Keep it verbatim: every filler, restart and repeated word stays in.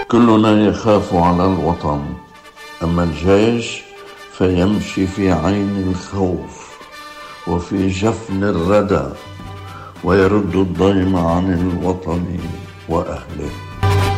كلنا يخاف على الوطن، أما الجيش فيمشي في عين الخوف وفي جفن الردى، ويرد الضيم عن الوطن وأهله.